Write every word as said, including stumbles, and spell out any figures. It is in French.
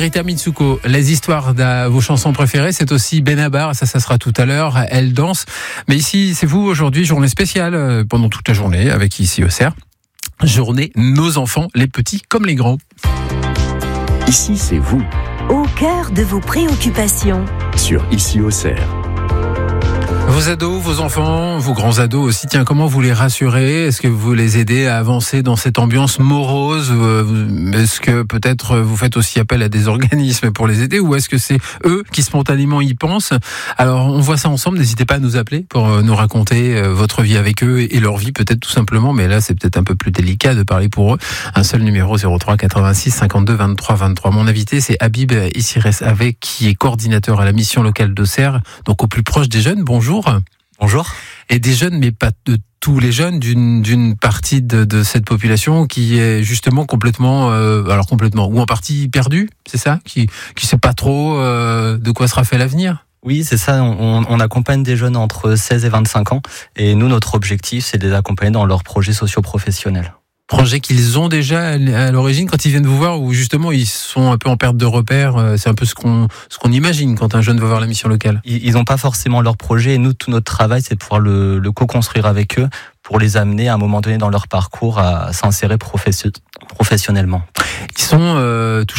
Narita Mitsuko, les histoires de vos chansons préférées, c'est aussi Benabar, ça, ça sera tout à l'heure, Elle danse. Mais ici, c'est vous aujourd'hui, journée spéciale, pendant toute la journée, avec Ici Auxerre. Journée Nos enfants, les petits comme les grands. Ici, c'est vous. Au cœur de vos préoccupations. Sur Ici Auxerre. Vos ados, vos enfants, vos grands ados aussi, tiens, comment vous les rassurez ? Est-ce que vous les aidez à avancer dans cette ambiance morose ? Est-ce que peut-être vous faites aussi appel à des organismes pour les aider ? Ou est-ce que c'est eux qui spontanément y pensent ? Alors, on voit ça ensemble, n'hésitez pas à nous appeler pour nous raconter votre vie avec eux et leur vie peut-être tout simplement, mais là c'est peut-être un peu plus délicat de parler pour eux. Un seul numéro, zéro trois quatre-vingt-six cinquante-deux vingt-trois vingt-trois. Mon invité, c'est Habib Issirès Avec, qui est coordinateur à la mission locale d'Auxerre, donc au plus proche des jeunes. Bonjour. Bonjour. Et des jeunes, mais pas de tous les jeunes, d'une, d'une partie de, de cette population qui est justement complètement, euh, alors complètement, ou en partie perdue, c'est ça ? Qui qui sait pas trop euh, de quoi sera fait l'avenir ? Oui, c'est ça. On, on accompagne des jeunes entre seize et vingt-cinq ans. Et nous, notre objectif, c'est de les accompagner dans leurs projets socio-professionnels. Projets qu'ils ont déjà à l'origine quand ils viennent vous voir, ou justement ils sont un peu en perte de repère. C'est un peu ce qu'on ce qu'on imagine quand un jeune va voir la mission locale. Ils n'ont pas forcément leur projet, et nous, tout notre travail, c'est de pouvoir le, le co-construire avec eux pour les amener à un moment donné dans leur parcours à s'insérer professe- professionnellement. Ils sont euh, touchés